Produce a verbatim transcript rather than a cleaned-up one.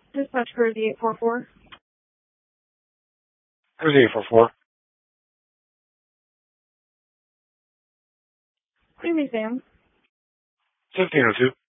Dispatch Cruise eight four four. Cruise eight four four. Give me Sam. fifteen oh two.